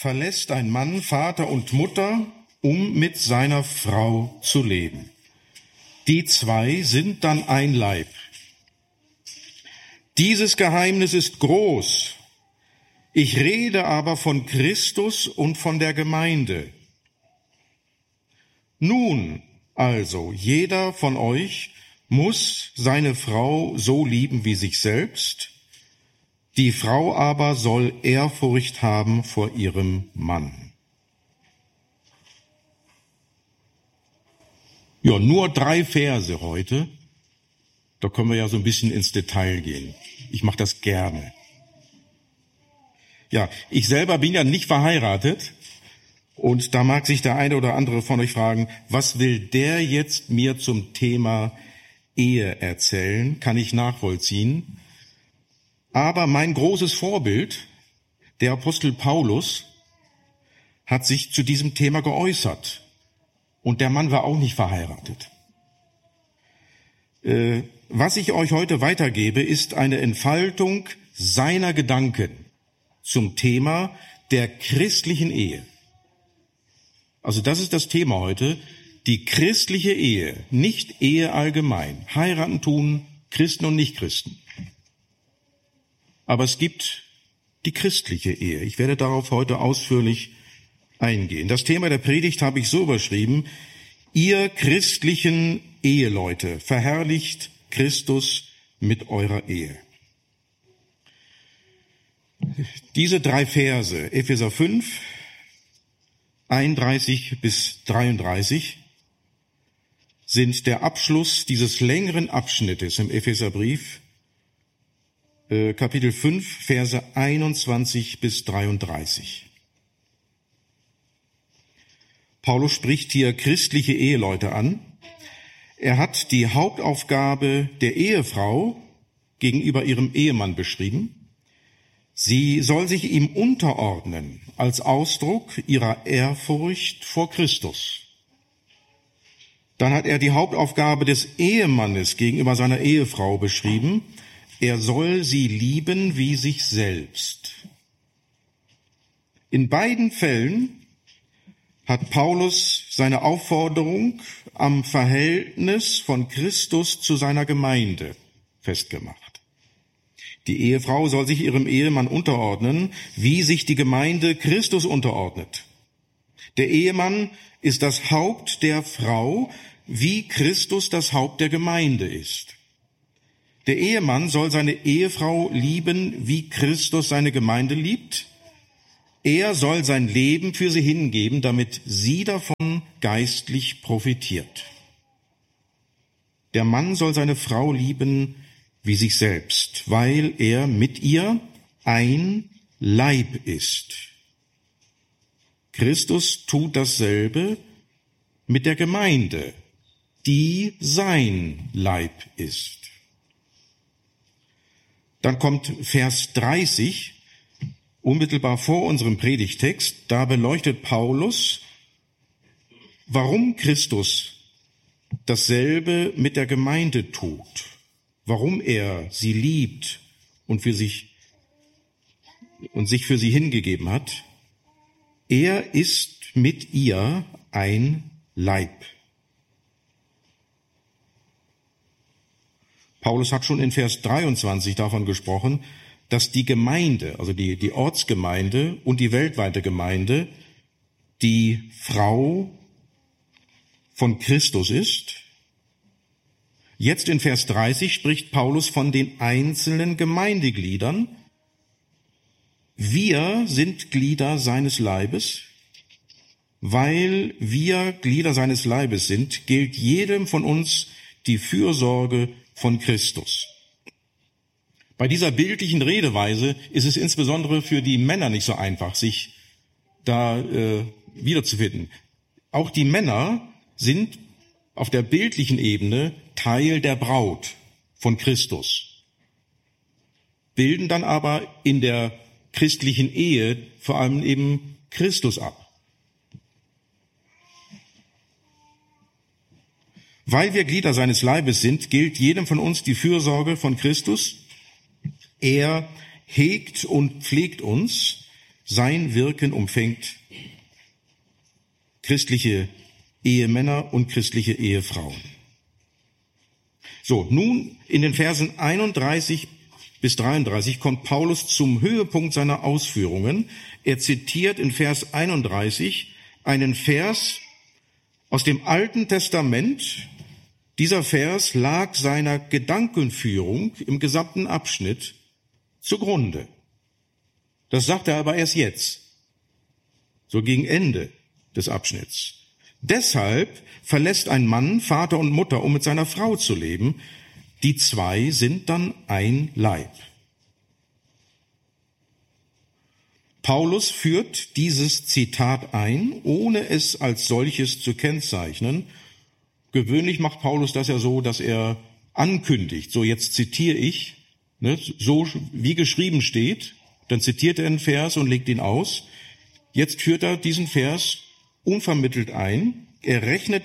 verlässt ein Mann Vater und Mutter, um mit seiner Frau zu leben. Die zwei sind dann ein Leib. Dieses Geheimnis ist groß. Ich rede aber von Christus und von der Gemeinde. Nun also, jeder von euch muss seine Frau so lieben wie sich selbst. Die Frau aber soll Ehrfurcht haben vor ihrem Mann. Ja, nur 3 Verse heute. Da können wir ja so ein bisschen ins Detail gehen. Ich mache das gerne. Ja, ich selber bin ja nicht verheiratet. Und da mag sich der eine oder andere von euch fragen, was will der jetzt mir zum Thema Ehe erzählen? Kann ich nachvollziehen. Aber mein großes Vorbild, der Apostel Paulus, hat sich zu diesem Thema geäußert. Und der Mann war auch nicht verheiratet. Was ich euch heute weitergebe, ist eine Entfaltung seiner Gedanken zum Thema der christlichen Ehe. Also das ist das Thema heute, die christliche Ehe, nicht Ehe allgemein. Heiraten tun Christen und Nichtchristen. Aber es gibt die christliche Ehe. Ich werde darauf heute ausführlich eingehen. Das Thema der Predigt habe ich so überschrieben: Ihr christlichen Eheleute, verherrlicht Christus mit eurer Ehe. Diese 3 Verse, Epheser 5, 31 bis 33, sind der Abschluss dieses längeren Abschnittes im Epheserbrief, Kapitel 5, Verse 21 bis 33. Paulus spricht hier christliche Eheleute an. Er hat die Hauptaufgabe der Ehefrau gegenüber ihrem Ehemann beschrieben. Sie soll sich ihm unterordnen als Ausdruck ihrer Ehrfurcht vor Christus. Dann hat er die Hauptaufgabe des Ehemannes gegenüber seiner Ehefrau beschrieben. Er soll sie lieben wie sich selbst. In beiden Fällen hat Paulus seine Aufforderung am Verhältnis von Christus zu seiner Gemeinde festgemacht. Die Ehefrau soll sich ihrem Ehemann unterordnen, wie sich die Gemeinde Christus unterordnet. Der Ehemann ist das Haupt der Frau, wie Christus das Haupt der Gemeinde ist. Der Ehemann soll seine Ehefrau lieben, wie Christus seine Gemeinde liebt. Er soll sein Leben für sie hingeben, damit sie davon geistlich profitiert. Der Mann soll seine Frau lieben wie sich selbst, weil er mit ihr ein Leib ist. Christus tut dasselbe mit der Gemeinde, die sein Leib ist. Dann kommt Vers 30, unmittelbar vor unserem Predigtext. Da beleuchtet Paulus, warum Christus dasselbe mit der Gemeinde tut, warum er sie liebt und sich für sie hingegeben hat. Er ist mit ihr ein Leib. Paulus hat schon in Vers 23 davon gesprochen, dass die Gemeinde, also die Ortsgemeinde und die weltweite Gemeinde, die Frau von Christus ist. Jetzt in Vers 30 spricht Paulus von den einzelnen Gemeindegliedern. Wir sind Glieder seines Leibes. Weil wir Glieder seines Leibes sind, gilt jedem von uns die Fürsorge von Christus. Bei dieser bildlichen Redeweise ist es insbesondere für die Männer nicht so einfach, sich da wiederzufinden. Auch die Männer sind auf der bildlichen Ebene Teil der Braut von Christus, bilden dann aber in der christlichen Ehe vor allem eben Christus ab. Weil wir Glieder seines Leibes sind, gilt jedem von uns die Fürsorge von Christus. Er hegt und pflegt uns, sein Wirken umfängt christliche Ehemänner und christliche Ehefrauen. So, nun in den Versen 31 bis 33 kommt Paulus zum Höhepunkt seiner Ausführungen. Er zitiert in Vers 31 einen Vers aus dem Alten Testament. Dieser Vers lag seiner Gedankenführung im gesamten Abschnitt zugrunde. Das sagt er aber erst jetzt, so gegen Ende des Abschnitts. Deshalb verlässt ein Mann Vater und Mutter, um mit seiner Frau zu leben. Die zwei sind dann ein Leib. Paulus führt dieses Zitat ein, ohne es als solches zu kennzeichnen. Gewöhnlich macht Paulus das ja so, dass er ankündigt. So, jetzt zitiere ich, so wie geschrieben steht. Dann zitiert er einen Vers und legt ihn aus. Jetzt führt er diesen Vers unvermittelt ein. Er rechnete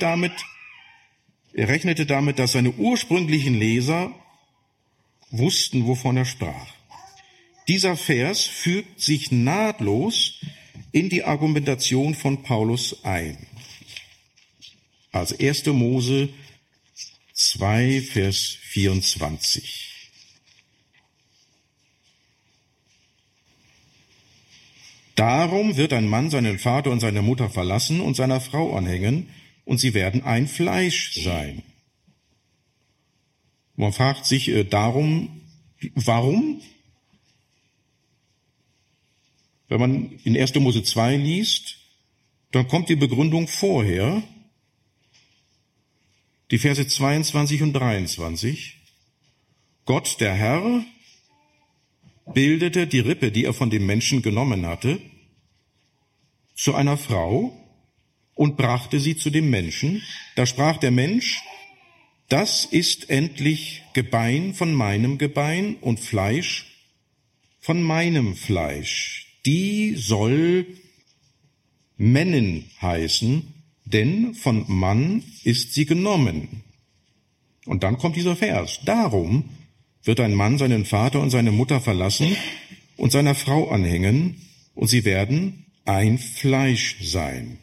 damit, dass seine ursprünglichen Leser wussten, wovon er sprach. Dieser Vers fügt sich nahtlos in die Argumentation von Paulus ein. Also 1. Mose 2, Vers 24. Darum wird ein Mann seinen Vater und seine Mutter verlassen und seiner Frau anhängen, und sie werden ein Fleisch sein. Man fragt sich darum, warum? Wenn man in 1. Mose 2 liest, dann kommt die Begründung vorher, die Verse 22 und 23. Gott, der Herr, bildete die Rippe, die er von dem Menschen genommen hatte, zu einer Frau und brachte sie zu dem Menschen. Da sprach der Mensch: Das ist endlich Gebein von meinem Gebein und Fleisch von meinem Fleisch. Die soll Männin heißen, denn von Mann ist sie genommen. Und dann kommt dieser Vers. Darum wird ein Mann seinen Vater und seine Mutter verlassen und seiner Frau anhängen, und sie werden ein Fleisch sein.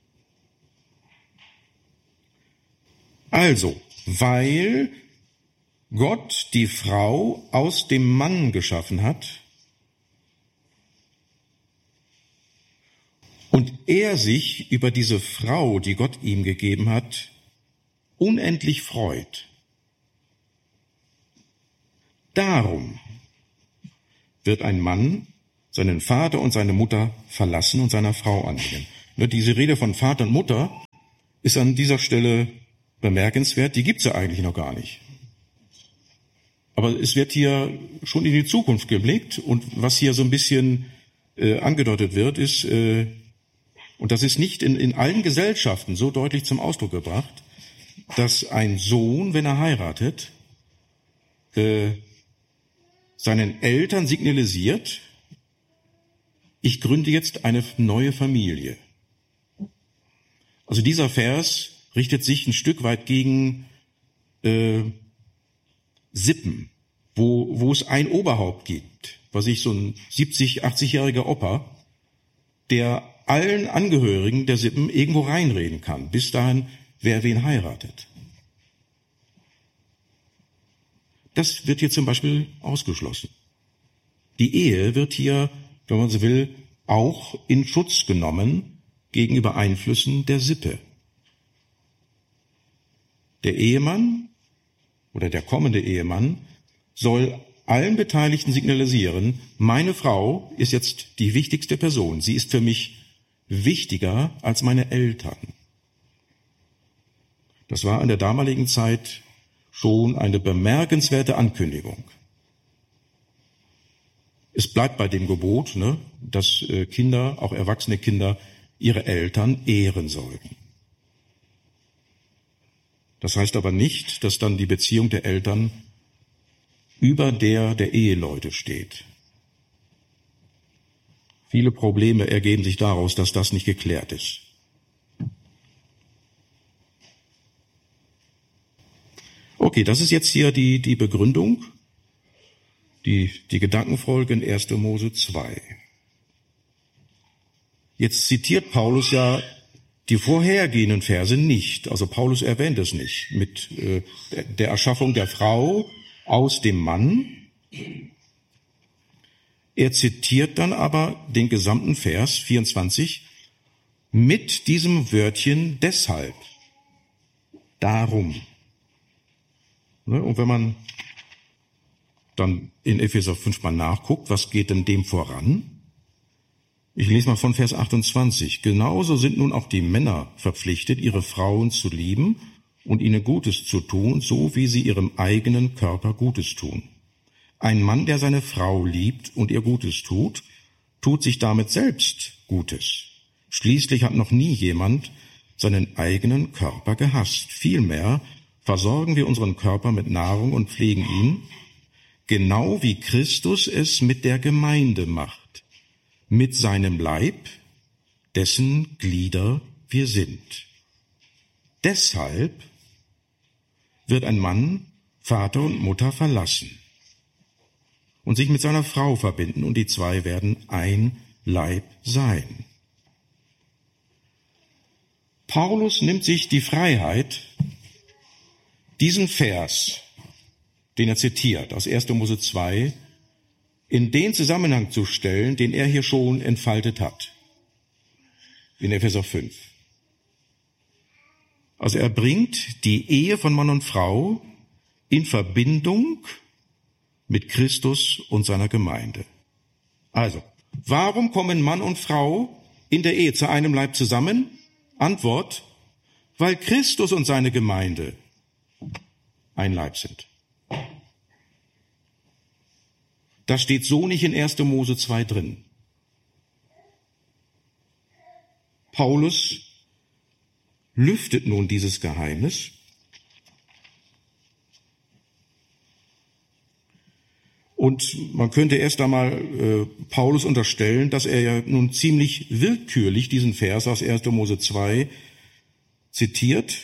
Also, weil Gott die Frau aus dem Mann geschaffen hat und er sich über diese Frau, die Gott ihm gegeben hat, unendlich freut. Darum wird ein Mann seinen Vater und seine Mutter verlassen und seiner Frau anhängen. Diese Rede von Vater und Mutter ist an dieser Stelle bemerkenswert, die gibt's ja eigentlich noch gar nicht. Aber es wird hier schon in die Zukunft geblickt, und was hier so ein bisschen angedeutet wird, ist, und das ist nicht in allen Gesellschaften so deutlich zum Ausdruck gebracht, dass ein Sohn, wenn er heiratet, seinen Eltern signalisiert: Ich gründe jetzt eine neue Familie. Also dieser Vers richtet sich ein Stück weit gegen Sippen, wo es ein Oberhaupt gibt, was ich so ein 70-, 80-jähriger Opa, der allen Angehörigen der Sippen irgendwo reinreden kann, bis dahin, wer wen heiratet. Das wird hier zum Beispiel ausgeschlossen. Die Ehe wird hier, wenn man so will, auch in Schutz genommen gegenüber Einflüssen der Sippe. Der Ehemann oder der kommende Ehemann soll allen Beteiligten signalisieren: Meine Frau ist jetzt die wichtigste Person. Sie ist für mich wichtiger als meine Eltern. Das war in der damaligen Zeit schon eine bemerkenswerte Ankündigung. Es bleibt bei dem Gebot, dass Kinder, auch erwachsene Kinder, ihre Eltern ehren sollten. Das heißt aber nicht, dass dann die Beziehung der Eltern über der Eheleute steht. Viele Probleme ergeben sich daraus, dass das nicht geklärt ist. Okay, das ist jetzt hier die Begründung, die Gedankenfolge in 1. Mose 2. Jetzt zitiert Paulus ja die vorhergehenden Verse nicht. Also Paulus erwähnt es nicht mit der Erschaffung der Frau aus dem Mann. Er zitiert dann aber den gesamten Vers 24 mit diesem Wörtchen deshalb, darum. Und wenn man dann in Epheser 5 mal nachguckt, was geht denn dem voran? Ich lese mal von Vers 28. Genauso sind nun auch die Männer verpflichtet, ihre Frauen zu lieben und ihnen Gutes zu tun, so wie sie ihrem eigenen Körper Gutes tun. Ein Mann, der seine Frau liebt und ihr Gutes tut, tut sich damit selbst Gutes. Schließlich hat noch nie jemand seinen eigenen Körper gehasst. Vielmehr versorgen wir unseren Körper mit Nahrung und pflegen ihn, genau wie Christus es mit der Gemeinde macht, mit seinem Leib, dessen Glieder wir sind. Deshalb wird ein Mann Vater und Mutter verlassen und sich mit seiner Frau verbinden, und die zwei werden ein Leib sein. Paulus nimmt sich die Freiheit, diesen Vers, den er zitiert, aus 1. Mose 2, in den Zusammenhang zu stellen, den er hier schon entfaltet hat, in Epheser 5. Also er bringt die Ehe von Mann und Frau in Verbindung mit Christus und seiner Gemeinde. Also, warum kommen Mann und Frau in der Ehe zu einem Leib zusammen? Antwort, weil Christus und seine Gemeinde ein Leib sind. Das steht so nicht in 1. Mose 2 drin. Paulus lüftet nun dieses Geheimnis und man könnte erst einmal Paulus unterstellen, dass er ja nun ziemlich willkürlich diesen Vers aus 1. Mose 2 zitiert.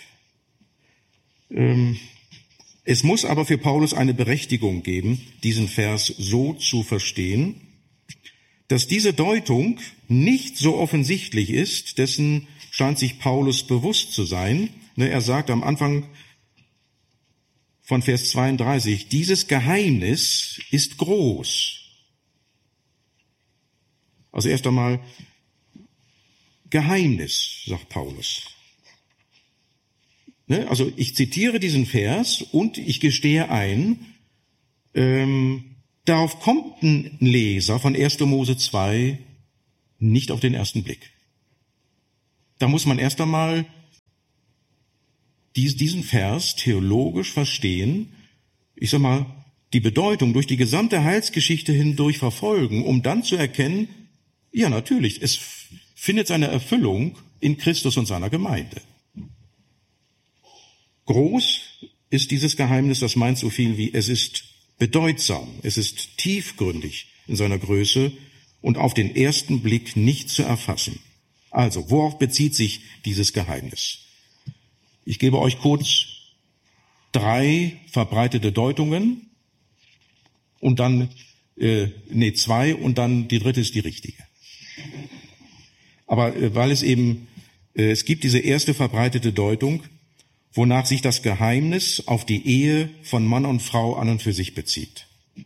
Es muss aber für Paulus eine Berechtigung geben, diesen Vers so zu verstehen, dass diese Deutung nicht so offensichtlich ist, dessen scheint sich Paulus bewusst zu sein. Er sagt am Anfang von Vers 32, dieses Geheimnis ist groß. Also erst einmal Geheimnis, sagt Paulus. Also ich zitiere diesen Vers und ich gestehe ein, darauf kommt ein Leser von 1. Mose 2 nicht auf den ersten Blick. Da muss man erst einmal diesen Vers theologisch verstehen, ich sag mal, die Bedeutung durch die gesamte Heilsgeschichte hindurch verfolgen, um dann zu erkennen, ja natürlich, es findet seine Erfüllung in Christus und seiner Gemeinde. Groß ist dieses Geheimnis, das meint so viel wie, es ist bedeutsam, es ist tiefgründig in seiner Größe und auf den ersten Blick nicht zu erfassen. Also, worauf bezieht sich dieses Geheimnis? Ich gebe euch kurz 3 verbreitete Deutungen und dann, 2 und dann die dritte ist die richtige. Aber weil es gibt diese erste verbreitete Deutung, wonach sich das Geheimnis auf die Ehe von Mann und Frau an und für sich bezieht.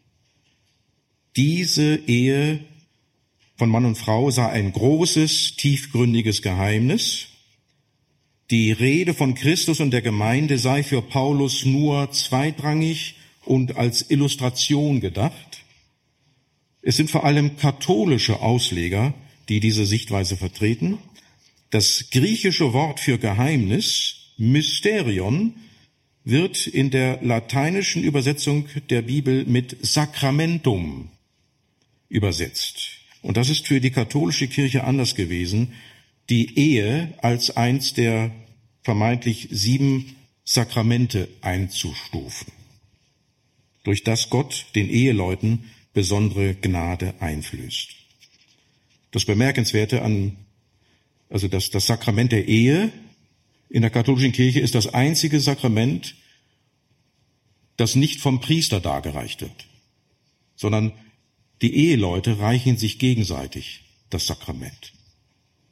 Diese Ehe von Mann und Frau sei ein großes, tiefgründiges Geheimnis. Die Rede von Christus und der Gemeinde sei für Paulus nur zweitrangig und als Illustration gedacht. Es sind vor allem katholische Ausleger, die diese Sichtweise vertreten. Das griechische Wort für Geheimnis, Mysterion, wird in der lateinischen Übersetzung der Bibel mit Sacramentum übersetzt. Und das ist für die katholische Kirche anders gewesen, die Ehe als eins der vermeintlich 7 Sakramente einzustufen, durch das Gott den Eheleuten besondere Gnade einflößt. Das Bemerkenswerte also das Sakrament der Ehe in der katholischen Kirche ist das einzige Sakrament, das nicht vom Priester dargereicht wird, sondern die Eheleute reichen sich gegenseitig das Sakrament.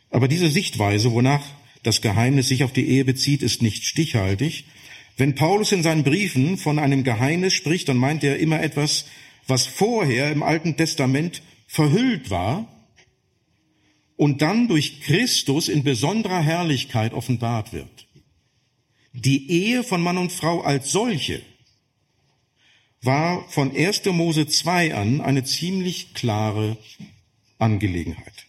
Aber diese Sichtweise, wonach das Geheimnis sich auf die Ehe bezieht, ist nicht stichhaltig. Wenn Paulus in seinen Briefen von einem Geheimnis spricht, dann meint er immer etwas, was vorher im Alten Testament verhüllt war und dann durch Christus in besonderer Herrlichkeit offenbart wird. Die Ehe von Mann und Frau als solche war von 1. Mose 2 an eine ziemlich klare Angelegenheit.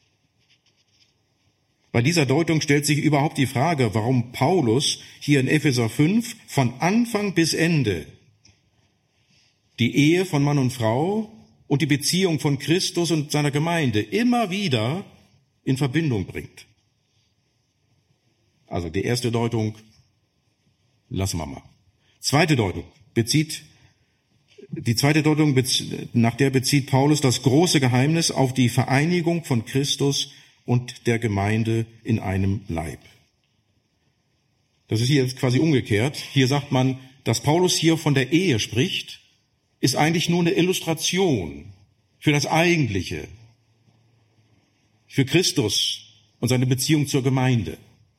Bei dieser Deutung stellt sich überhaupt die Frage, warum Paulus hier in Epheser 5 von Anfang bis Ende die Ehe von Mann und Frau und die Beziehung von Christus und seiner Gemeinde immer wieder in Verbindung bringt. Also die erste Deutung lassen wir mal. Nach der bezieht Paulus das große Geheimnis auf die Vereinigung von Christus und der Gemeinde in einem Leib. Das ist hier jetzt quasi umgekehrt. Hier sagt man, dass Paulus hier von der Ehe spricht, ist eigentlich nur eine Illustration für das Eigentliche, für Christus und seine Beziehung zur Gemeinde.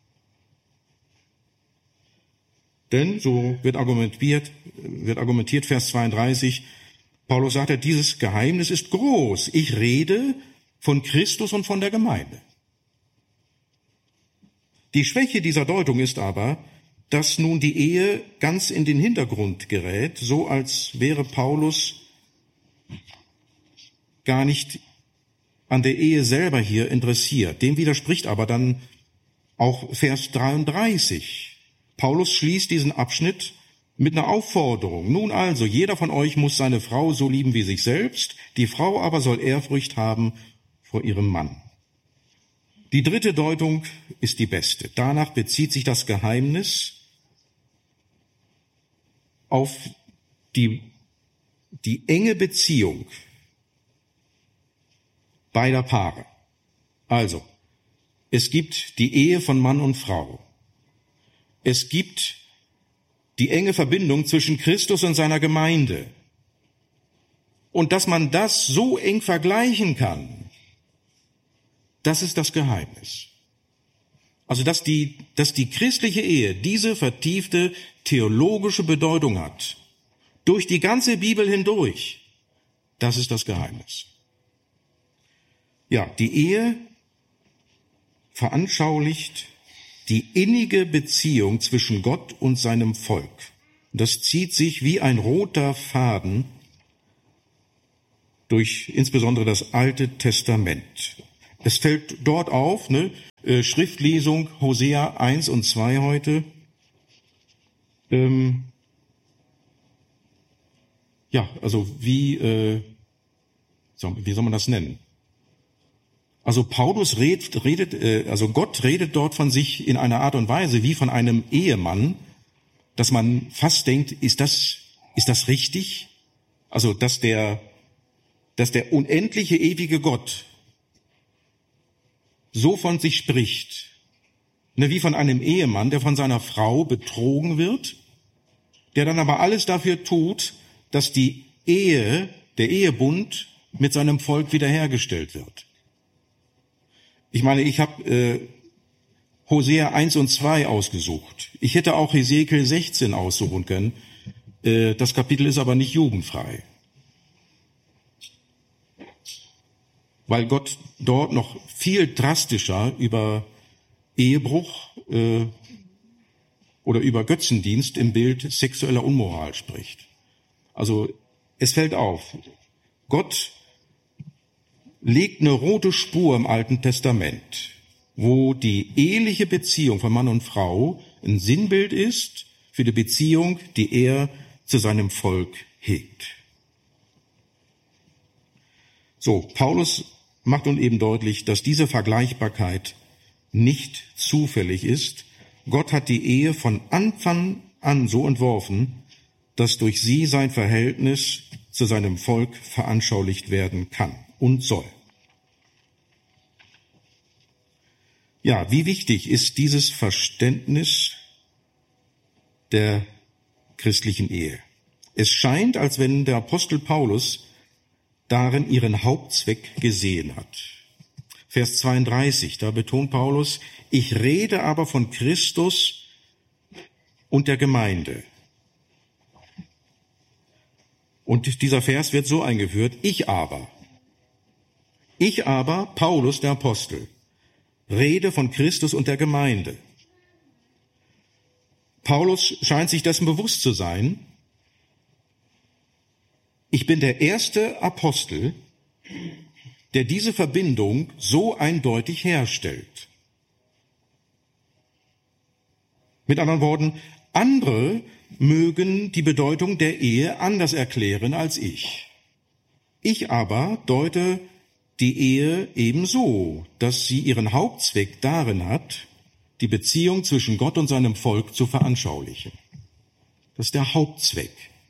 Denn, so wird argumentiert, Vers 32, Paulus sagt ja, dieses Geheimnis ist groß. Ich rede von Christus und von der Gemeinde. Die Schwäche dieser Deutung ist aber, dass nun die Ehe ganz in den Hintergrund gerät, so als wäre Paulus gar nicht an der Ehe selber hier interessiert. Dem widerspricht aber dann auch Vers 33. Paulus schließt diesen Abschnitt mit einer Aufforderung. Nun also, jeder von euch muss seine Frau so lieben wie sich selbst, die Frau aber soll Ehrfurcht haben vor ihrem Mann. Die dritte Deutung ist die beste. Danach bezieht sich das Geheimnis auf die enge Beziehung beider Paare. Also, es gibt die Ehe von Mann und Frau. Es gibt die enge Verbindung zwischen Christus und seiner Gemeinde. Und dass man das so eng vergleichen kann, das ist das Geheimnis. Also, dass die christliche Ehe diese vertiefte theologische Bedeutung hat, durch die ganze Bibel hindurch, das ist das Geheimnis. Ja, die Ehe veranschaulicht die innige Beziehung zwischen Gott und seinem Volk. Das zieht sich wie ein roter Faden durch insbesondere das Alte Testament. Es fällt dort auf, Schriftlesung Hosea 1 und 2 heute. Wie soll man das nennen? Also Gott redet dort von sich in einer Art und Weise wie von einem Ehemann, dass man fast denkt, ist das richtig? Also, dass der unendliche, ewige Gott so von sich spricht, wie von einem Ehemann, der von seiner Frau betrogen wird, der dann aber alles dafür tut, dass der Ehebund mit seinem Volk wiederhergestellt wird. Ich meine, ich habe Hosea 1 und 2 ausgesucht. Ich hätte auch Hesekiel 16 aussuchen können. Das Kapitel ist aber nicht jugendfrei. Weil Gott dort noch viel drastischer über Ehebruch oder über Götzendienst im Bild sexueller Unmoral spricht. Also es fällt auf, Gott legt eine rote Spur im Alten Testament, wo die eheliche Beziehung von Mann und Frau ein Sinnbild ist für die Beziehung, die er zu seinem Volk hegt. So, Paulus macht nun eben deutlich, dass diese Vergleichbarkeit nicht zufällig ist. Gott hat die Ehe von Anfang an so entworfen, dass durch sie sein Verhältnis zu seinem Volk veranschaulicht werden kann und soll. Ja, wie wichtig ist dieses Verständnis der christlichen Ehe? Es scheint, als wenn der Apostel Paulus darin ihren Hauptzweck gesehen hat. Vers 32, da betont Paulus, ich rede aber von Christus und der Gemeinde. Und dieser Vers wird so eingeführt, ich aber, Paulus der Apostel, rede von Christus und der Gemeinde. Paulus scheint sich dessen bewusst zu sein, ich bin der erste Apostel, der diese Verbindung so eindeutig herstellt. Mit anderen Worten, andere mögen die Bedeutung der Ehe anders erklären als ich. Ich aber deute die Ehe ebenso, dass sie ihren Hauptzweck darin hat, die Beziehung zwischen Gott und seinem Volk zu veranschaulichen. Das ist der Hauptzweck.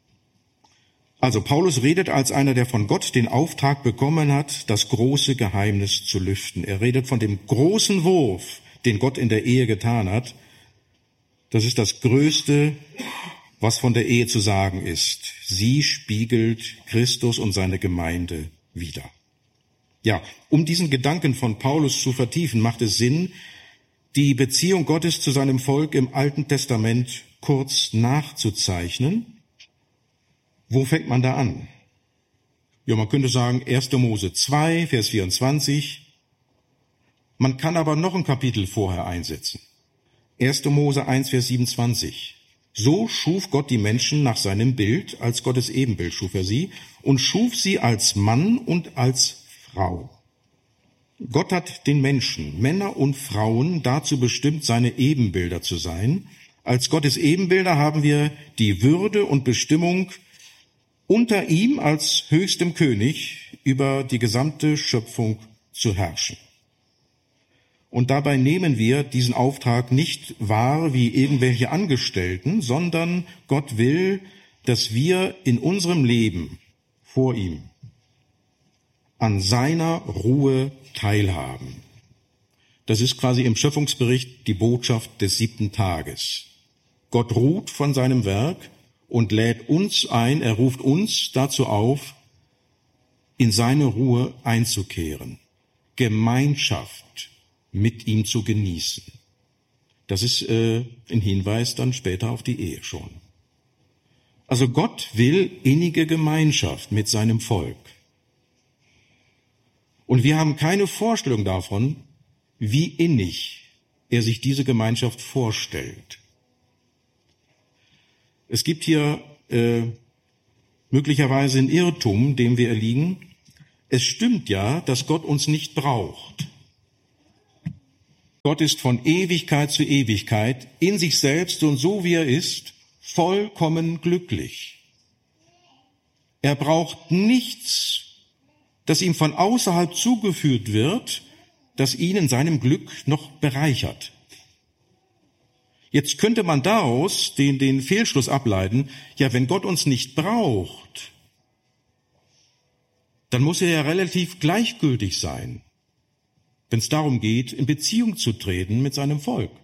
Also Paulus redet als einer, der von Gott den Auftrag bekommen hat, das große Geheimnis zu lüften. Er redet von dem großen Wurf, den Gott in der Ehe getan hat. Das ist das Größte, was von der Ehe zu sagen ist. Sie spiegelt Christus und seine Gemeinde wider. Ja, um diesen Gedanken von Paulus zu vertiefen, macht es Sinn, die Beziehung Gottes zu seinem Volk im Alten Testament kurz nachzuzeichnen. Wo fängt man da an? Ja, man könnte sagen 1. Mose 2, Vers 24. Man kann aber noch ein Kapitel vorher einsetzen. 1. Mose 1, Vers 27. So schuf Gott die Menschen nach seinem Bild, als Gottes Ebenbild schuf er sie, und schuf sie als Mann und als Frau. Gott hat den Menschen, Männer und Frauen, dazu bestimmt, seine Ebenbilder zu sein. Als Gottes Ebenbilder haben wir die Würde und Bestimmung, unter ihm als höchstem König über die gesamte Schöpfung zu herrschen. Und dabei nehmen wir diesen Auftrag nicht wahr wie irgendwelche Angestellten, sondern Gott will, dass wir in unserem Leben vor ihm an seiner Ruhe teilhaben. Das ist quasi im Schöpfungsbericht die Botschaft des 7. Tages. Gott ruht von seinem Werk und lädt uns ein, er ruft uns dazu auf, in seine Ruhe einzukehren, Gemeinschaft mit ihm zu genießen. Das ist ein Hinweis dann später auf die Ehe schon. Also Gott will innige Gemeinschaft mit seinem Volk. Und wir haben keine Vorstellung davon, wie innig er sich diese Gemeinschaft vorstellt. Es gibt hier möglicherweise einen Irrtum, dem wir erliegen. Es stimmt ja, dass Gott uns nicht braucht. Gott ist von Ewigkeit zu Ewigkeit in sich selbst und so wie er ist, vollkommen glücklich. Er braucht nichts, das ihm von außerhalb zugeführt wird, das ihn in seinem Glück noch bereichert. Jetzt könnte man daraus den Fehlschluss ableiten, ja, wenn Gott uns nicht braucht, dann muss er ja relativ gleichgültig sein, wenn es darum geht, in Beziehung zu treten mit seinem Volk.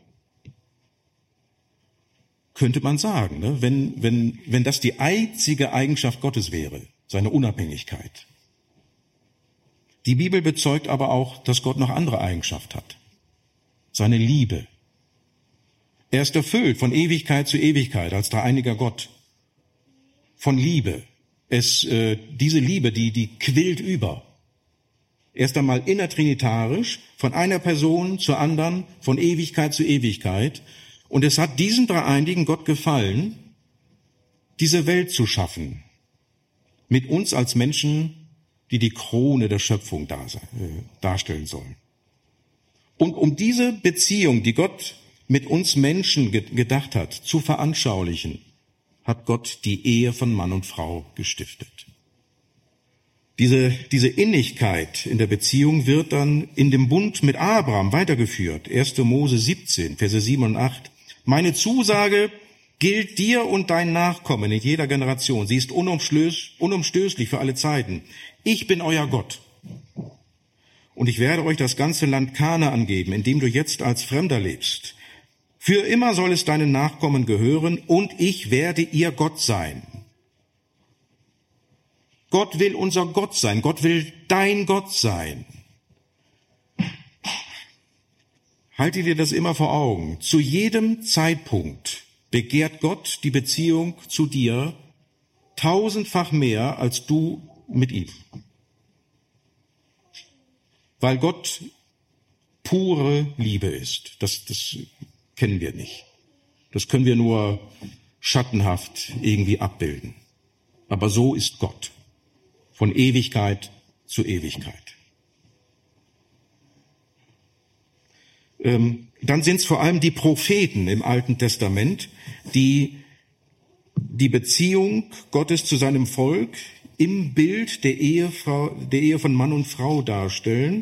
Könnte man sagen, ne? Wenn das die einzige Eigenschaft Gottes wäre, seine Unabhängigkeit. Die Bibel bezeugt aber auch, dass Gott noch andere Eigenschaft hat. Seine Liebe. Er ist erfüllt von Ewigkeit zu Ewigkeit als dreieiniger Gott. Von Liebe. Diese Liebe, die quillt über. Erst einmal innertrinitarisch, von einer Person zur anderen, von Ewigkeit zu Ewigkeit. Und es hat diesem dreieinigen Gott gefallen, diese Welt zu schaffen. Mit uns als Menschen, die die Krone der Schöpfung darstellen sollen. Und um diese Beziehung, die Gott mit uns Menschen gedacht hat, zu veranschaulichen, hat Gott die Ehe von Mann und Frau gestiftet. Diese Innigkeit in der Beziehung wird dann in dem Bund mit Abraham weitergeführt. 1. Mose 17, Verse 7 und 8. Meine Zusage gilt dir und dein Nachkommen in jeder Generation. Sie ist unumstößlich für alle Zeiten. Ich bin euer Gott. Und ich werde euch das ganze Land Kanaan geben, in dem du jetzt als Fremder lebst. Für immer soll es deinen Nachkommen gehören und ich werde ihr Gott sein. Gott will unser Gott sein. Gott will dein Gott sein. Halte dir das immer vor Augen. Zu jedem Zeitpunkt begehrt Gott die Beziehung zu dir 1000-fach mehr als du mit ihm. Weil Gott pure Liebe ist. Das kennen wir nicht. Das können wir nur schattenhaft irgendwie abbilden. Aber so ist Gott. Von Ewigkeit zu Ewigkeit. Dann sind es vor allem die Propheten im Alten Testament, die die Beziehung Gottes zu seinem Volk im Bild der Ehe von Mann und Frau darstellen.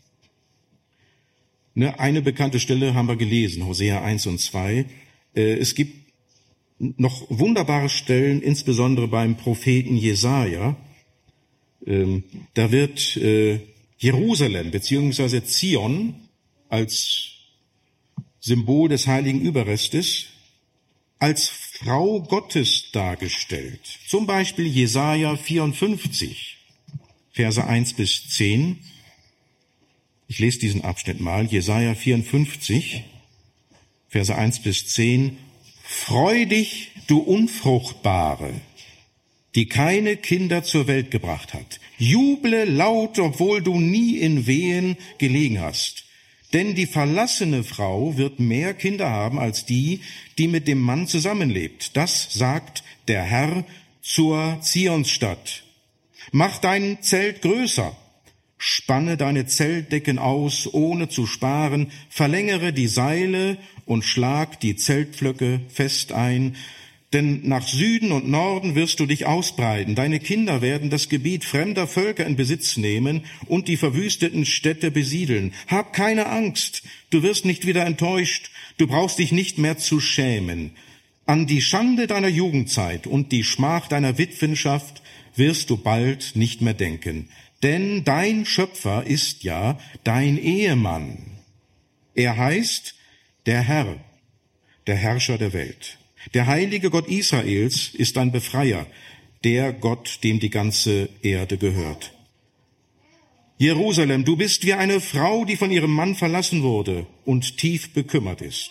Eine bekannte Stelle haben wir gelesen, Hosea 1 und 2. Es gibt noch wunderbare Stellen, insbesondere beim Propheten Jesaja. Da wird Jerusalem bzw. Zion als Symbol des heiligen Überrestes als Frau Gottes dargestellt. Zum Beispiel Jesaja 54, Verse 1 bis 10. Ich lese diesen Abschnitt mal. Jesaja 54, Verse 1 bis 10. Freu dich, du Unfruchtbare, die keine Kinder zur Welt gebracht hat. Juble laut, obwohl du nie in Wehen gelegen hast. Denn die verlassene Frau wird mehr Kinder haben als die, die mit dem Mann zusammenlebt. Das sagt der Herr zur Zionsstadt. Mach dein Zelt größer. Spanne deine Zeltdecken aus, ohne zu sparen. Verlängere die Seile und schlag die Zeltpflöcke fest ein. Denn nach Süden und Norden wirst du dich ausbreiten. Deine Kinder werden das Gebiet fremder Völker in Besitz nehmen und die verwüsteten Städte besiedeln. Hab keine Angst, du wirst nicht wieder enttäuscht. Du brauchst dich nicht mehr zu schämen. An die Schande deiner Jugendzeit und die Schmach deiner Witwenschaft wirst du bald nicht mehr denken. Denn dein Schöpfer ist ja dein Ehemann. Er heißt der Herr, der Herrscher der Welt. Der heilige Gott Israels ist dein Befreier, der Gott, dem die ganze Erde gehört. Jerusalem, du bist wie eine Frau, die von ihrem Mann verlassen wurde und tief bekümmert ist.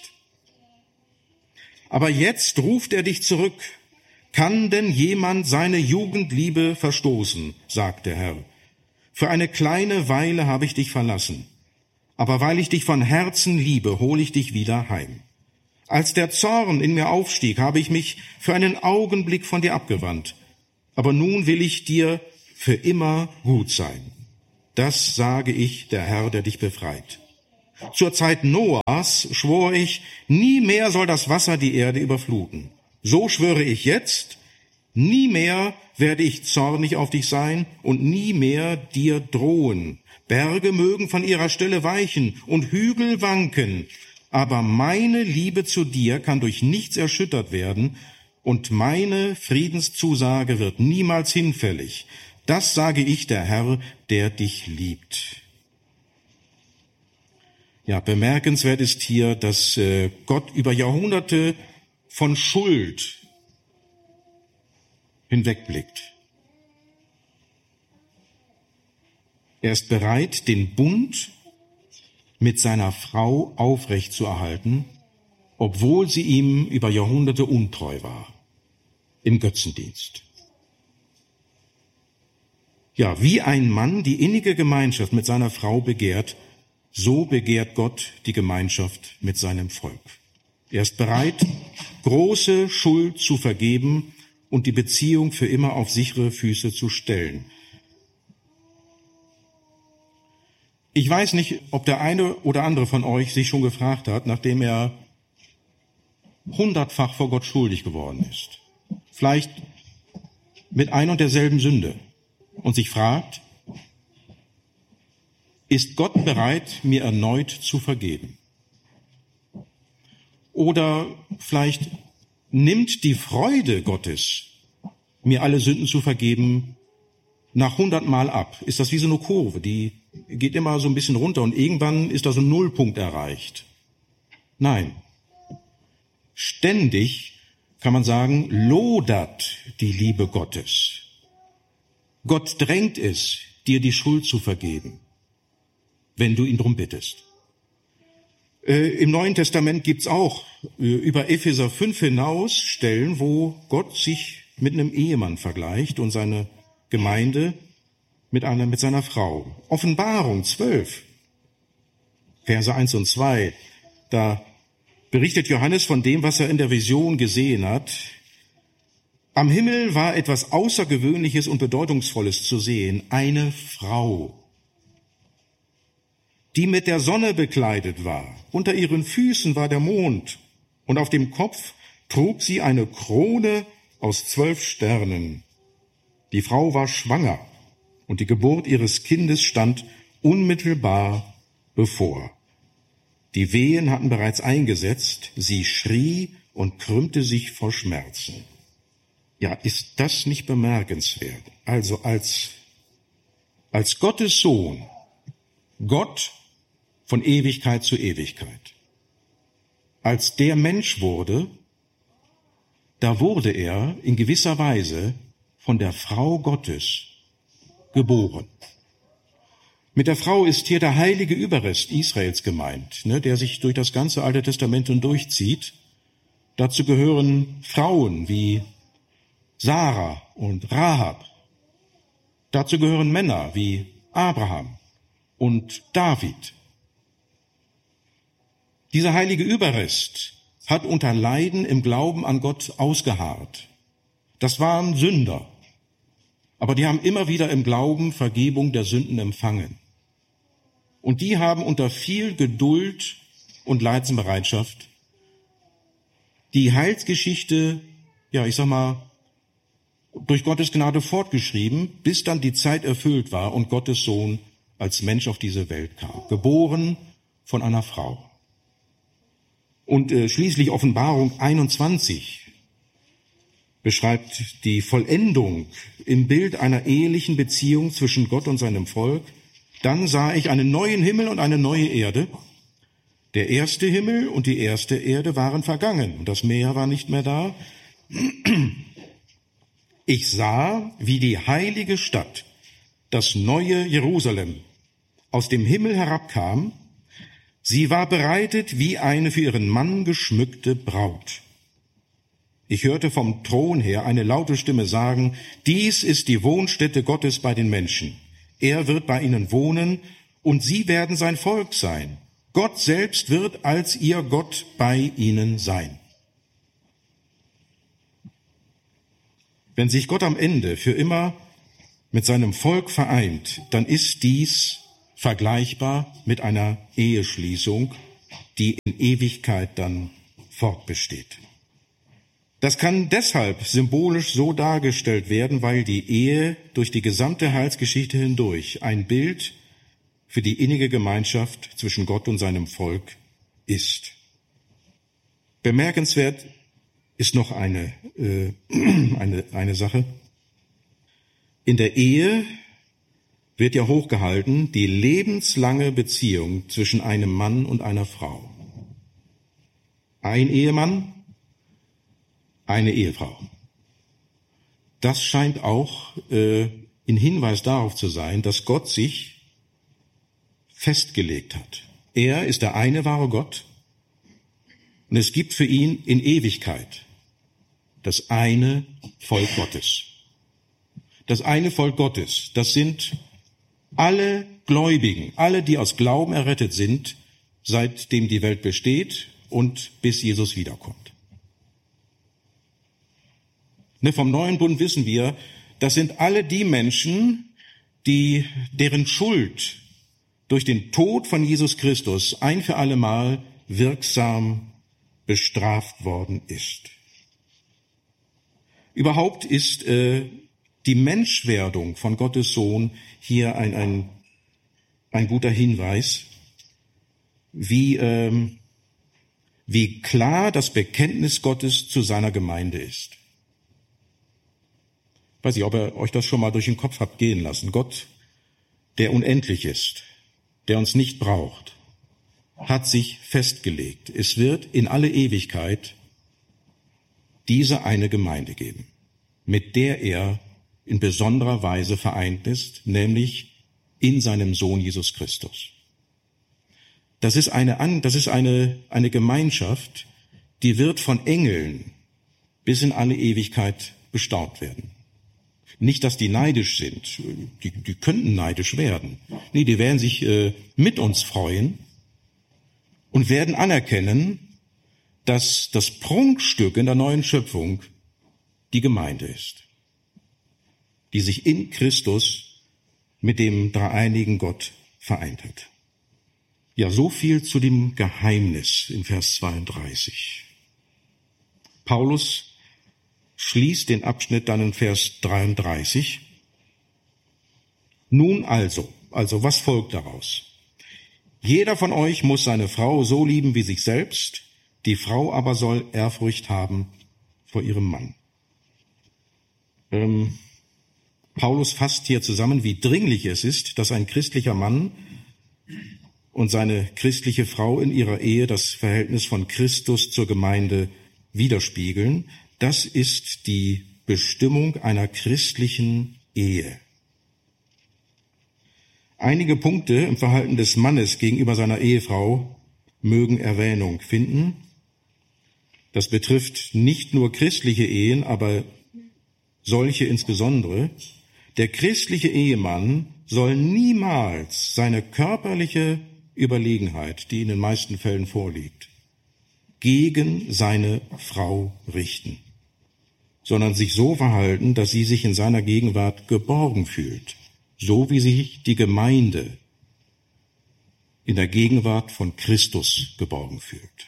Aber jetzt ruft er dich zurück. Kann denn jemand seine Jugendliebe verstoßen, sagt der Herr. Für eine kleine Weile habe ich dich verlassen, aber weil ich dich von Herzen liebe, hole ich dich wieder heim. Als der Zorn in mir aufstieg, habe ich mich für einen Augenblick von dir abgewandt. Aber nun will ich dir für immer gut sein. Das sage ich, der Herr, der dich befreit. Zur Zeit Noahs schwor ich, nie mehr soll das Wasser die Erde überfluten. So schwöre ich jetzt, nie mehr werde ich zornig auf dich sein und nie mehr dir drohen. Berge mögen von ihrer Stelle weichen und Hügel wanken. Aber meine Liebe zu dir kann durch nichts erschüttert werden und meine Friedenszusage wird niemals hinfällig. Das sage ich, der Herr, der dich liebt. Ja, bemerkenswert ist hier, dass Gott über Jahrhunderte von Schuld hinwegblickt. Er ist bereit, den Bund mit seiner Frau aufrechtzuerhalten, obwohl sie ihm über Jahrhunderte untreu war, im Götzendienst. Ja, wie ein Mann die innige Gemeinschaft mit seiner Frau begehrt, so begehrt Gott die Gemeinschaft mit seinem Volk. Er ist bereit, große Schuld zu vergeben und die Beziehung für immer auf sichere Füße zu stellen. Ich weiß nicht, ob der eine oder andere von euch sich schon gefragt hat, nachdem er 100-fach vor Gott schuldig geworden ist, vielleicht mit ein und derselben Sünde, und sich fragt, ist Gott bereit, mir erneut zu vergeben? Oder vielleicht nimmt die Freude Gottes, mir alle Sünden zu vergeben, nach 100-mal ab? Ist das wie so eine Kurve, die geht immer so ein bisschen runter und irgendwann ist da so ein Nullpunkt erreicht? Nein. Ständig, kann man sagen, lodert die Liebe Gottes. Gott drängt es, dir die Schuld zu vergeben, wenn du ihn drum bittest. Im Neuen Testament gibt's auch über Epheser 5 hinaus Stellen, wo Gott sich mit einem Ehemann vergleicht und seine Gemeinde mit seiner Frau. Offenbarung 12, Verse 1 und 2, da berichtet Johannes von dem, was er in der Vision gesehen hat. Am Himmel war etwas Außergewöhnliches und Bedeutungsvolles zu sehen, eine Frau, die mit der Sonne bekleidet war. Unter ihren Füßen war der Mond und auf dem Kopf trug sie eine Krone aus 12 Sternen. Die Frau war schwanger und die Geburt ihres Kindes stand unmittelbar bevor. Die Wehen hatten bereits eingesetzt, sie schrie und krümmte sich vor Schmerzen. Ja, ist das nicht bemerkenswert? Also als Gottes Sohn, Gott von Ewigkeit zu Ewigkeit. Als der Mensch wurde, da wurde er in gewisser Weise von der Frau Gottes geboren. Mit der Frau ist hier der heilige Überrest Israels gemeint, der sich durch das ganze Alte Testament hindurchzieht. Dazu gehören Frauen wie Sarah und Rahab. Dazu gehören Männer wie Abraham und David. Dieser heilige Überrest hat unter Leiden im Glauben an Gott ausgeharrt. Das waren Sünder, aber die haben immer wieder im Glauben Vergebung der Sünden empfangen. Und die haben unter viel Geduld und Leidensbereitschaft die Heilsgeschichte, durch Gottes Gnade fortgeschrieben, bis dann die Zeit erfüllt war und Gottes Sohn als Mensch auf diese Welt kam, geboren von einer Frau. Und schließlich Offenbarung 21 beschreibt die Vollendung im Bild einer ehelichen Beziehung zwischen Gott und seinem Volk. Dann sah ich einen neuen Himmel und eine neue Erde. Der erste Himmel und die erste Erde waren vergangen und das Meer war nicht mehr da. Ich sah, wie die heilige Stadt, das neue Jerusalem, aus dem Himmel herabkam. Sie war bereitet wie eine für ihren Mann geschmückte Braut. Ich hörte vom Thron her eine laute Stimme sagen, dies ist die Wohnstätte Gottes bei den Menschen. Er wird bei ihnen wohnen und sie werden sein Volk sein. Gott selbst wird als ihr Gott bei ihnen sein. Wenn sich Gott am Ende für immer mit seinem Volk vereint, dann ist dies vergleichbar mit einer Eheschließung, die in Ewigkeit dann fortbesteht. Das kann deshalb symbolisch so dargestellt werden, weil die Ehe durch die gesamte Heilsgeschichte hindurch ein Bild für die innige Gemeinschaft zwischen Gott und seinem Volk ist. Bemerkenswert ist noch eine Sache. In der Ehe wird ja hochgehalten die lebenslange Beziehung zwischen einem Mann und einer Frau. Ein Ehemann, eine Ehefrau. Das scheint auch ein Hinweis darauf zu sein, dass Gott sich festgelegt hat. Er ist der eine wahre Gott und es gibt für ihn in Ewigkeit das eine Volk Gottes. Das eine Volk Gottes, das sind alle Gläubigen, alle, die aus Glauben errettet sind, seitdem die Welt besteht und bis Jesus wiederkommt. Vom neuen Bund wissen wir, das sind alle die Menschen, deren Schuld durch den Tod von Jesus Christus ein für alle Mal wirksam bestraft worden ist. Überhaupt ist die Menschwerdung von Gottes Sohn hier ein guter Hinweis, wie klar das Bekenntnis Gottes zu seiner Gemeinde ist. Ich weiß nicht, ob ihr euch das schon mal durch den Kopf habt gehen lassen. Gott, der unendlich ist, der uns nicht braucht, hat sich festgelegt. Es wird in alle Ewigkeit diese eine Gemeinde geben, mit der er in besonderer Weise vereint ist, nämlich in seinem Sohn Jesus Christus. das ist eine Gemeinschaft, die wird von Engeln bis in alle Ewigkeit bestaunt werden. Nicht, dass die neidisch sind, die könnten neidisch werden. Nee, die werden sich mit uns freuen und werden anerkennen, dass das Prunkstück in der neuen Schöpfung die Gemeinde ist, die sich in Christus mit dem dreieinigen Gott vereint hat. Ja, so viel zu dem Geheimnis in Vers 32. Paulus schließt den Abschnitt dann in Vers 33. Nun also was folgt daraus? Jeder von euch muss seine Frau so lieben wie sich selbst, die Frau aber soll Ehrfurcht haben vor ihrem Mann. Paulus fasst hier zusammen, wie dringlich es ist, dass ein christlicher Mann und seine christliche Frau in ihrer Ehe das Verhältnis von Christus zur Gemeinde widerspiegeln. Das ist die Bestimmung einer christlichen Ehe. Einige Punkte im Verhalten des Mannes gegenüber seiner Ehefrau mögen Erwähnung finden. Das betrifft nicht nur christliche Ehen, aber solche insbesondere. Der christliche Ehemann soll niemals seine körperliche Überlegenheit, die in den meisten Fällen vorliegt, gegen seine Frau richten, sondern sich so verhalten, dass sie sich in seiner Gegenwart geborgen fühlt, so wie sich die Gemeinde in der Gegenwart von Christus geborgen fühlt.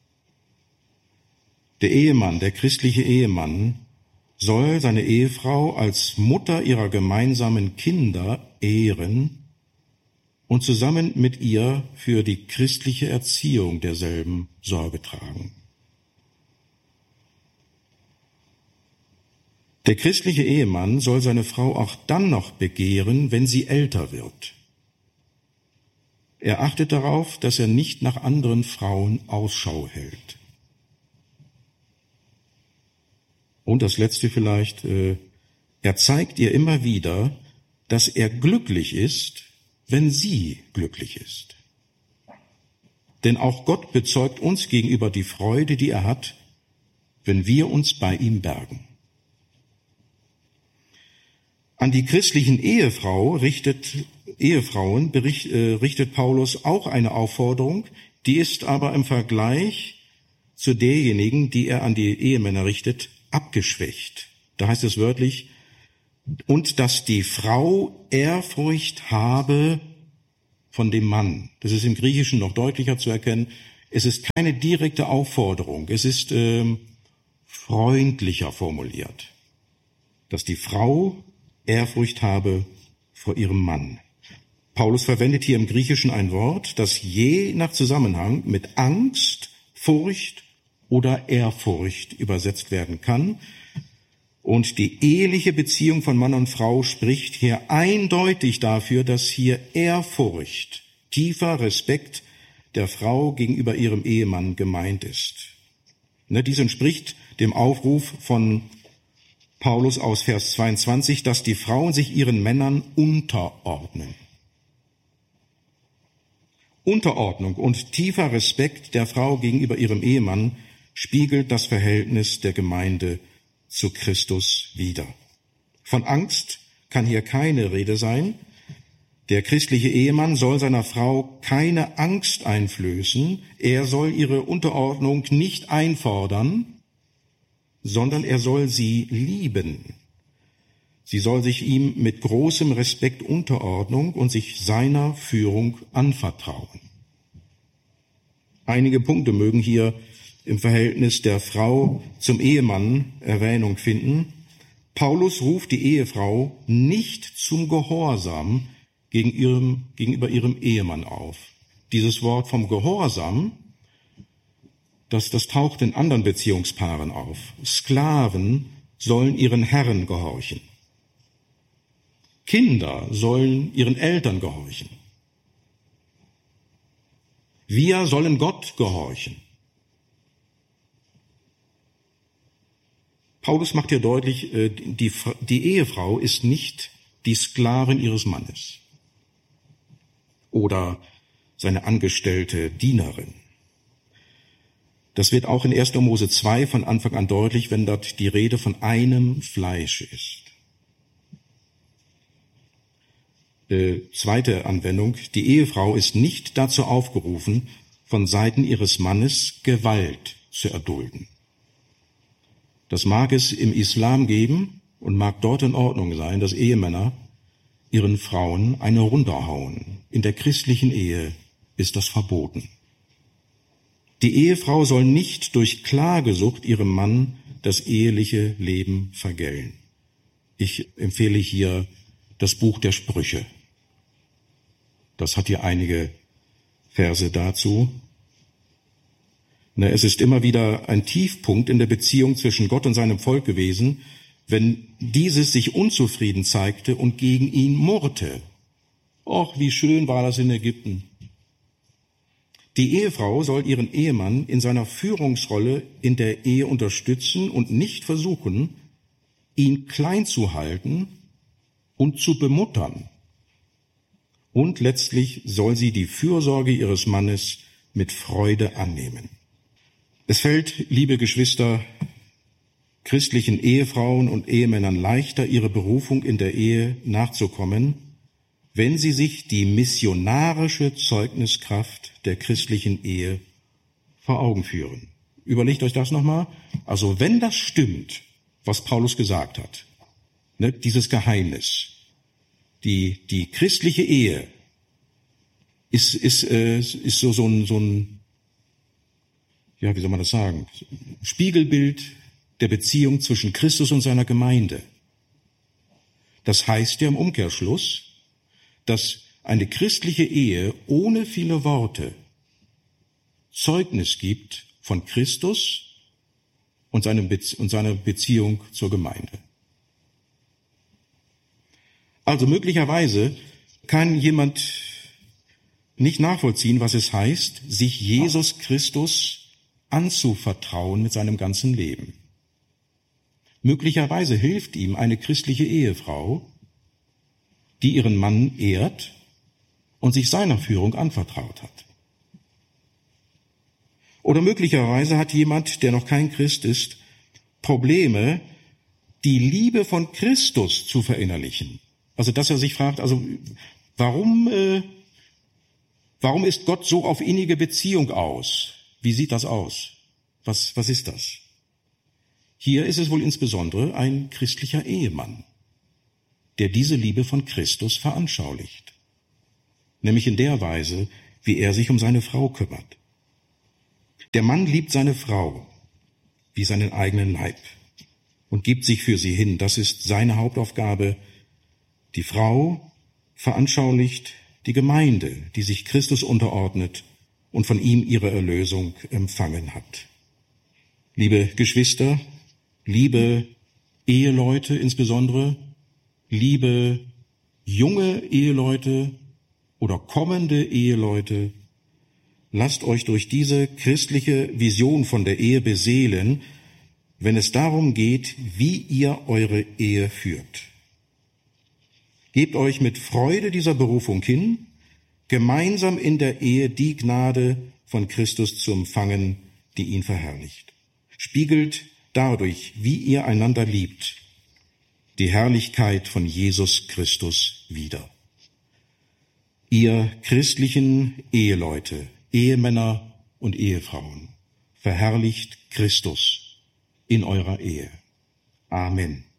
Der Ehemann, der christliche Ehemann, soll seine Ehefrau als Mutter ihrer gemeinsamen Kinder ehren und zusammen mit ihr für die christliche Erziehung derselben Sorge tragen. Der christliche Ehemann soll seine Frau auch dann noch begehren, wenn sie älter wird. Er achtet darauf, dass er nicht nach anderen Frauen Ausschau hält. Und das Letzte vielleicht, er zeigt ihr immer wieder, dass er glücklich ist, wenn sie glücklich ist. Denn auch Gott bezeugt uns gegenüber die Freude, die er hat, wenn wir uns bei ihm bergen. An die christlichen Ehefrauen richtet Paulus auch eine Aufforderung, die ist aber im Vergleich zu derjenigen, die er an die Ehemänner richtet, abgeschwächt. Da heißt es wörtlich, und dass die Frau Ehrfurcht habe von dem Mann. Das ist im Griechischen noch deutlicher zu erkennen. Es ist keine direkte Aufforderung, es ist freundlicher formuliert, dass die Frau Ehrfurcht habe vor ihrem Mann. Paulus verwendet hier im Griechischen ein Wort, das je nach Zusammenhang mit Angst, Furcht oder Ehrfurcht übersetzt werden kann. Und die eheliche Beziehung von Mann und Frau spricht hier eindeutig dafür, dass hier Ehrfurcht, tiefer Respekt der Frau gegenüber ihrem Ehemann gemeint ist. Dies entspricht dem Aufruf von Paulus aus Vers 22, dass die Frauen sich ihren Männern unterordnen. Unterordnung und tiefer Respekt der Frau gegenüber ihrem Ehemann spiegelt das Verhältnis der Gemeinde zu Christus wider. Von Angst kann hier keine Rede sein. Der christliche Ehemann soll seiner Frau keine Angst einflößen. Er soll ihre Unterordnung nicht einfordern, sondern er soll sie lieben. Sie soll sich ihm mit großem Respekt unterordnen und sich seiner Führung anvertrauen. Einige Punkte mögen hier im Verhältnis der Frau zum Ehemann Erwähnung finden. Paulus ruft die Ehefrau nicht zum Gehorsam gegenüber ihrem Ehemann auf. Dieses Wort vom Gehorsam, das taucht in anderen Beziehungspaaren auf. Sklaven sollen ihren Herren gehorchen. Kinder sollen ihren Eltern gehorchen. Wir sollen Gott gehorchen. Paulus macht hier deutlich, die Ehefrau ist nicht die Sklavin ihres Mannes. Oder seine angestellte Dienerin. Das wird auch in 1. Mose 2 von Anfang an deutlich, wenn dort die Rede von einem Fleisch ist. Zweite Anwendung. Die Ehefrau ist nicht dazu aufgerufen, von Seiten ihres Mannes Gewalt zu erdulden. Das mag es im Islam geben und mag dort in Ordnung sein, dass Ehemänner ihren Frauen eine runterhauen. In der christlichen Ehe ist das verboten. Die Ehefrau soll nicht durch Klagesucht ihrem Mann das eheliche Leben vergällen. Ich empfehle hier das Buch der Sprüche. Das hat hier einige Verse dazu. Es ist immer wieder ein Tiefpunkt in der Beziehung zwischen Gott und seinem Volk gewesen, wenn dieses sich unzufrieden zeigte und gegen ihn murrte. Och, wie schön war das in Ägypten. Die Ehefrau soll ihren Ehemann in seiner Führungsrolle in der Ehe unterstützen und nicht versuchen, ihn klein zu halten und zu bemuttern. Und letztlich soll sie die Fürsorge ihres Mannes mit Freude annehmen. Es fällt, liebe Geschwister, christlichen Ehefrauen und Ehemännern leichter, ihre Berufung in der Ehe nachzukommen, wenn sie sich die missionarische Zeugniskraft der christlichen Ehe vor Augen führen. Überlegt euch das nochmal. Also wenn das stimmt, was Paulus gesagt hat, dieses Geheimnis, die christliche Ehe ist so ein, ja, wie soll man das sagen, Spiegelbild der Beziehung zwischen Christus und seiner Gemeinde. Das heißt ja im Umkehrschluss, dass eine christliche Ehe ohne viele Worte Zeugnis gibt von Christus und seiner Beziehung zur Gemeinde. Also möglicherweise kann jemand nicht nachvollziehen, was es heißt, sich Jesus Christus anzuvertrauen mit seinem ganzen Leben. Möglicherweise hilft ihm eine christliche Ehefrau, die ihren Mann ehrt und sich seiner Führung anvertraut hat. Oder möglicherweise hat jemand, der noch kein Christ ist, Probleme, die Liebe von Christus zu verinnerlichen. Also dass er sich fragt, warum ist Gott so auf innige Beziehung aus? Wie sieht das aus? Was ist das? Hier ist es wohl insbesondere ein christlicher Ehemann, der diese Liebe von Christus veranschaulicht. Nämlich in der Weise, wie er sich um seine Frau kümmert. Der Mann liebt seine Frau wie seinen eigenen Leib und gibt sich für sie hin. Das ist seine Hauptaufgabe. Die Frau veranschaulicht die Gemeinde, die sich Christus unterordnet und von ihm ihre Erlösung empfangen hat. Liebe Geschwister, liebe Eheleute insbesondere, liebe junge Eheleute oder kommende Eheleute, lasst euch durch diese christliche Vision von der Ehe beseelen, wenn es darum geht, wie ihr eure Ehe führt. Gebt euch mit Freude dieser Berufung hin, gemeinsam in der Ehe die Gnade von Christus zu empfangen, die ihn verherrlicht. Spiegelt dadurch, wie ihr einander liebt, die Herrlichkeit von Jesus Christus wider. Ihr christlichen Eheleute, Ehemänner und Ehefrauen, verherrlicht Christus in eurer Ehe. Amen.